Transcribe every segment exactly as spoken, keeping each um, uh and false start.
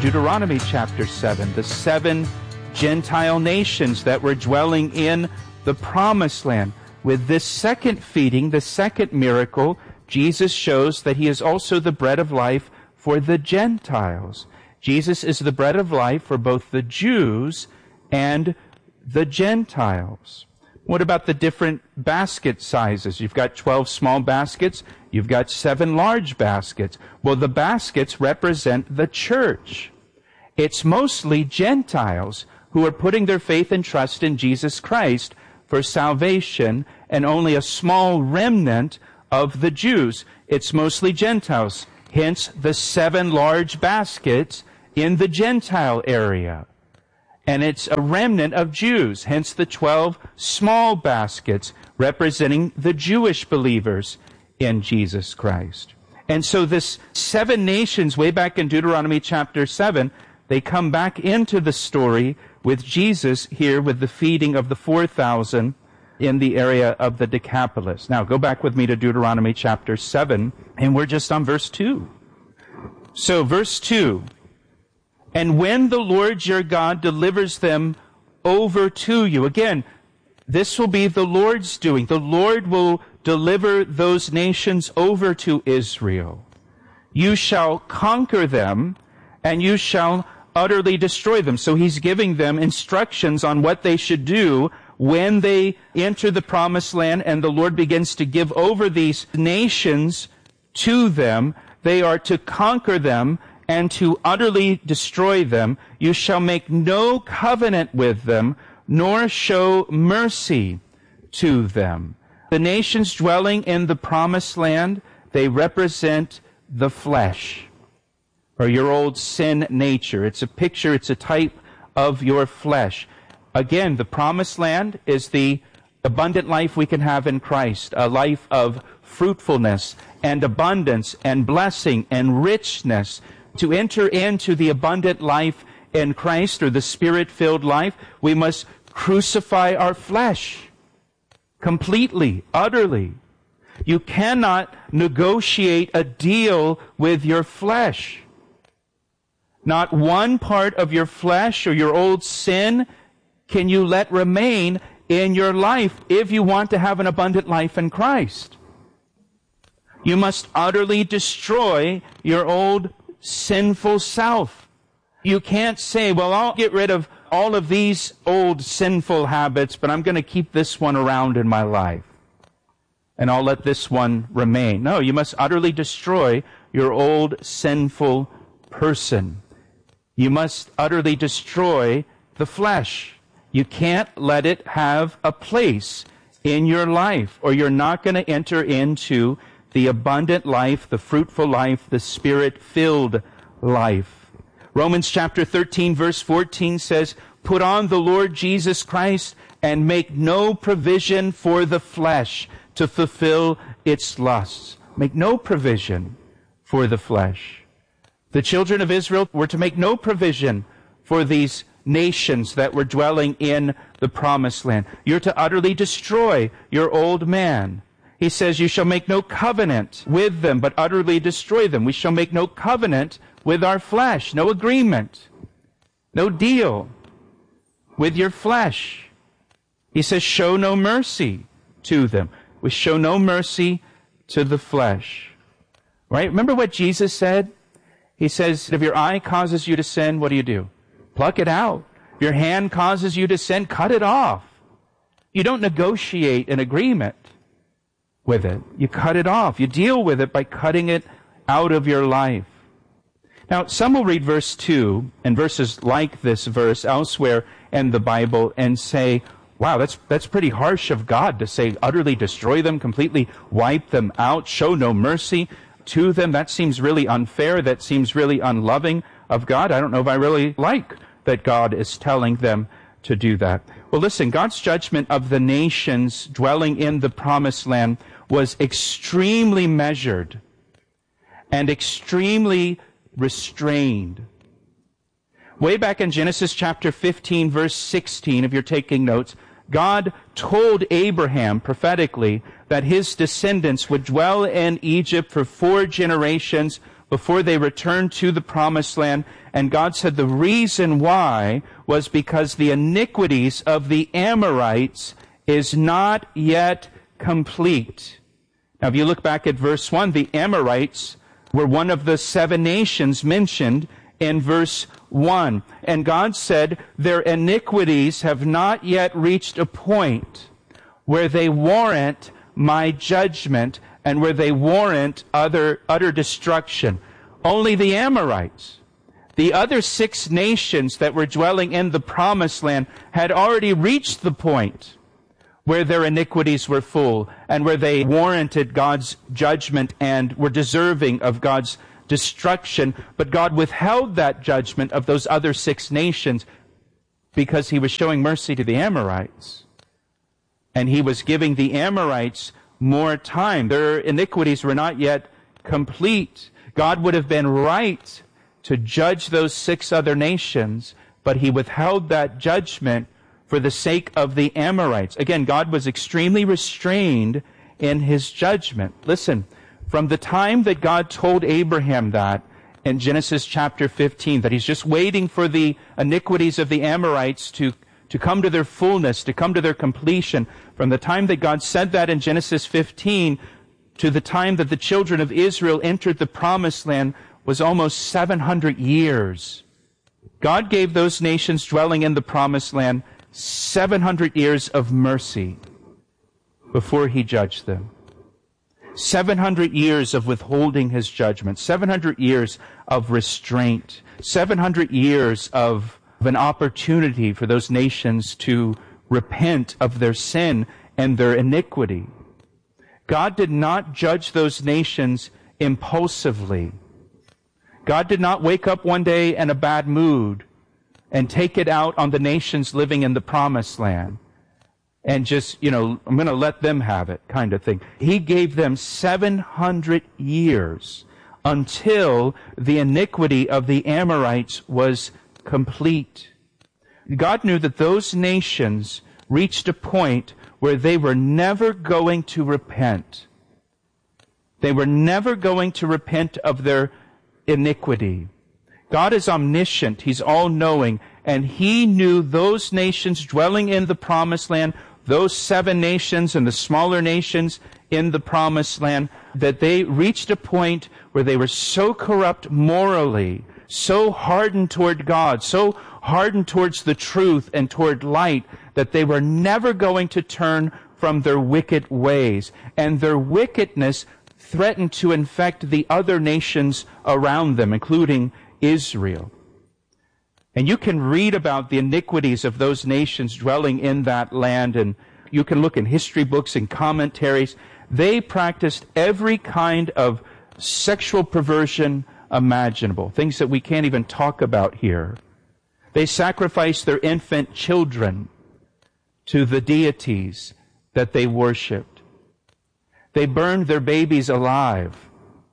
Deuteronomy chapter seven, the seven Gentile nations that were dwelling in the promised land. With this second feeding, the second miracle, Jesus shows that he is also the bread of life for the Gentiles. Jesus is the bread of life for both the Jews and the Gentiles. What about the different basket sizes? You've got twelve small baskets. You've got seven large baskets. Well, the baskets represent the church. It's mostly Gentiles who are putting their faith and trust in Jesus Christ for salvation, and only a small remnant of the Jews. It's mostly Gentiles. Hence, the seven large baskets in the Gentile area. And it's a remnant of Jews. Hence, the twelve small baskets representing the Jewish believers in Jesus Christ. And so this seven nations, way back in Deuteronomy chapter seven, they come back into the story with Jesus here with the feeding of the four thousand in the area of the Decapolis. Now, go back with me to Deuteronomy chapter seven, and we're just on verse two. So, verse two, and when the Lord your God delivers them over to you, again, this will be the Lord's doing. The Lord will deliver those nations over to Israel. You shall conquer them, and you shall utterly destroy them. So he's giving them instructions on what they should do when they enter the promised land and the Lord begins to give over these nations to them. They are to conquer them and to utterly destroy them. You shall make no covenant with them, nor show mercy to them. The nations dwelling in the promised land, they represent the flesh, or your old sin nature. It's a picture, it's a type of your flesh. Again, the promised land is the abundant life we can have in Christ, a life of fruitfulness and abundance and blessing and richness. To enter into the abundant life in Christ, or the Spirit-filled life, we must crucify our flesh completely, utterly. You cannot negotiate a deal with your flesh. Not one part of your flesh or your old sin can you let remain in your life if you want to have an abundant life in Christ. You must utterly destroy your old sinful self. You can't say, well, I'll get rid of all of these old sinful habits, but I'm going to keep this one around in my life, and I'll let this one remain. No, you must utterly destroy your old sinful person. You must utterly destroy the flesh. You can't let it have a place in your life, or you're not going to enter into the abundant life, the fruitful life, the Spirit-filled life. Romans chapter thirteen, verse fourteen says, put on the Lord Jesus Christ and make no provision for the flesh to fulfill its lusts. Make no provision for the flesh. The children of Israel were to make no provision for these nations that were dwelling in the promised land. You're to utterly destroy your old man. He says, you shall make no covenant with them, but utterly destroy them. We shall make no covenant with our flesh, no agreement, no deal with your flesh. He says, show no mercy to them. We show no mercy to the flesh. Right? Remember what Jesus said? He says, if your eye causes you to sin, what do you do? Pluck it out. If your hand causes you to sin, cut it off. You don't negotiate an agreement with it. You cut it off. You deal with it by cutting it out of your life. Now, some will read verse two and verses like this verse elsewhere in the Bible and say, wow, that's that's pretty harsh of God to say utterly destroy them, completely wipe them out, show no mercy to them. That seems really unfair. That seems really unloving of God. I don't know if I really like that God is telling them to do that. Well, listen, God's judgment of the nations dwelling in the promised land was extremely measured and extremely restrained. Way back in Genesis chapter fifteen, verse sixteen, if you're taking notes, God told Abraham prophetically that his descendants would dwell in Egypt for four generations before they returned to the promised land. And God said the reason why was because the iniquities of the Amorites is not yet complete. Now, if you look back at verse one, the Amorites were one of the seven nations mentioned in verse one. And God said, their iniquities have not yet reached a point where they warrant my judgment and where they warrant other, utter destruction. Only the Amorites. The other six nations that were dwelling in the promised land had already reached the point where their iniquities were full and where they warranted God's judgment and were deserving of God's destruction. But God withheld that judgment of those other six nations because he was showing mercy to the Amorites. And he was giving the Amorites more time. Their iniquities were not yet complete. God would have been right to judge those six other nations, but he withheld that judgment for the sake of the Amorites. Again, God was extremely restrained in his judgment. Listen, from the time that God told Abraham that in Genesis chapter fifteen, that he's just waiting for the iniquities of the Amorites to, to come to their fullness, to come to their completion, from the time that God said that in Genesis fifteen to the time that the children of Israel entered the promised land was almost seven hundred years. God gave those nations dwelling in the promised land seven hundred years of mercy before he judged them. seven hundred years of withholding his judgment. seven hundred years of restraint. seven hundred years of, of an opportunity for those nations to repent of their sin and their iniquity. God did not judge those nations impulsively. God did not wake up one day in a bad mood and take it out on the nations living in the promised land and just, you know, I'm going to let them have it kind of thing. He gave them seven hundred years until the iniquity of the Amorites was complete. God knew that those nations reached a point where they were never going to repent. They were never going to repent of their iniquity. God is omniscient. He's all-knowing. And he knew those nations dwelling in the promised land, those seven nations and the smaller nations in the promised land, that they reached a point where they were so corrupt morally, so hardened toward God, so hardened towards the truth and toward light, that they were never going to turn from their wicked ways. And their wickedness threatened to infect the other nations around them, including Israel. And you can read about the iniquities of those nations dwelling in that land, and you can look in history books and commentaries. They practiced every kind of sexual perversion imaginable, things that we can't even talk about here. They sacrificed their infant children to the deities that they worshipped. They burned their babies alive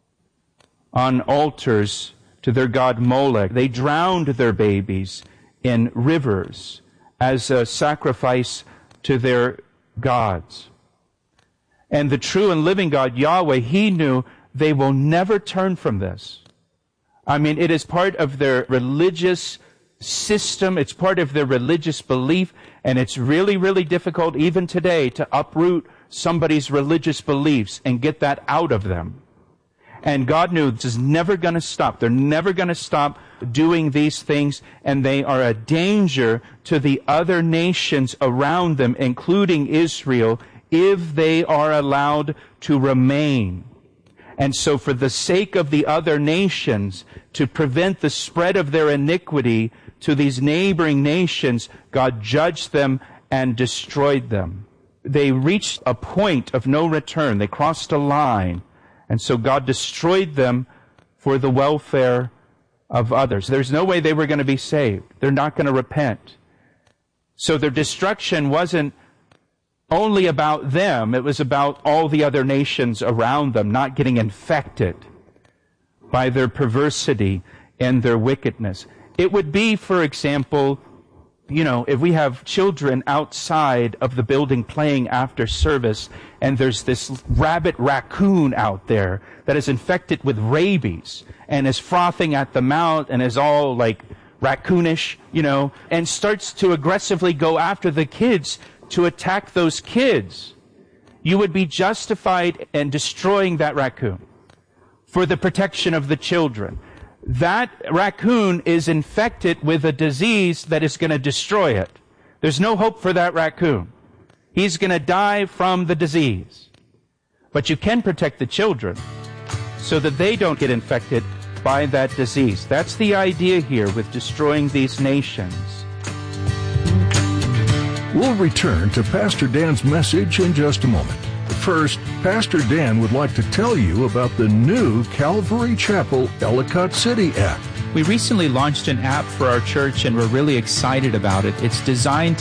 on altars to their god Molech. They drowned their babies in rivers as a sacrifice to their gods. And the true and living God, Yahweh, he knew they will never turn from this. I mean, it is part of their religious system. It's part of their religious belief. And it's really, really difficult even today to uproot somebody's religious beliefs and get that out of them. And God knew this is never going to stop. They're never going to stop doing these things, and they are a danger to the other nations around them, including Israel, if they are allowed to remain. And so for the sake of the other nations, to prevent the spread of their iniquity to these neighboring nations, God judged them and destroyed them. They reached a point of no return. They crossed a line. And so God destroyed them for the welfare of others. There's no way they were going to be saved. They're not going to repent. So their destruction wasn't only about them. It was about all the other nations around them not getting infected by their perversity and their wickedness. It would be, for example, you know, if we have children outside of the building playing after service, and there's this rabbit raccoon out there that is infected with rabies and is frothing at the mouth and is all like raccoonish, you know, and starts to aggressively go after the kids to attack those kids, you would be justified in destroying that raccoon for the protection of the children. That raccoon is infected with a disease that is going to destroy it. There's no hope for that raccoon. He's going to die from the disease. But you can protect the children so that they don't get infected by that disease. That's the idea here with destroying these nations. We'll return to Pastor Dan's message in just a moment. First, Pastor Dan would like to tell you about the new Calvary Chapel Ellicott City app. We recently launched an app for our church, and we're really excited about it. It's designed